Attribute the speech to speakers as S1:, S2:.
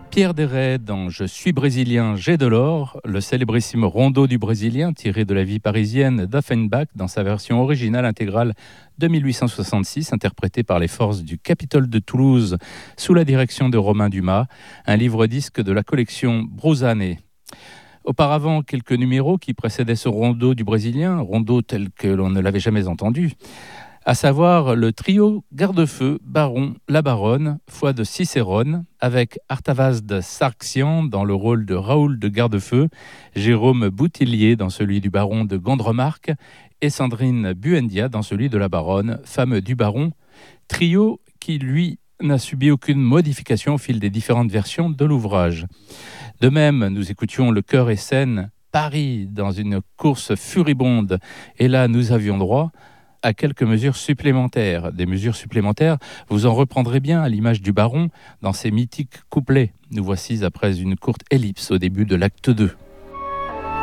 S1: Pierre Desrets dans Je suis brésilien, j'ai de l'or, le célébrissime rondo du brésilien tiré de la vie parisienne d'Offenbach dans sa version originale intégrale de 1866, interprété par les forces du Capitole de Toulouse sous la direction de Romain Dumas, un livre-disque de la collection Bruzane. Auparavant, quelques numéros qui précédaient ce rondo du brésilien, rondo tel que l'on ne l'avait jamais entendu, à savoir le trio Garde-Feu, Baron, la Baronne, foi de Cicérone, avec Artavasde Sarxian dans le rôle de Raoul de Garde-Feu, Jérôme Boutillier dans celui du Baron de Gondremarck et Sandrine Buendia dans celui de la Baronne, femme du Baron, trio qui, lui, n'a subi aucune modification au fil des différentes versions de l'ouvrage. De même, nous écoutions le chœur et scène Paris dans une course furibonde, et là, nous avions droit à quelques mesures supplémentaires. Des mesures supplémentaires, vous en reprendrez bien à l'image du Baron dans ses mythiques couplets. Nous voici après une courte ellipse au début de l'acte 2.